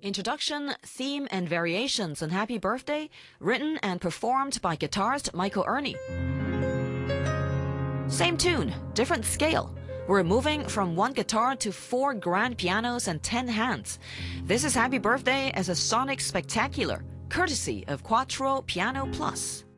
Introduction, theme, and variations on Happy Birthday, written and performed by guitarist Michael Ernie. Same tune, different scale. We're moving from one guitar to 4 grand pianos and 10 hands. This is Happy Birthday as a sonic spectacular, courtesy of Quattro Piano Plus.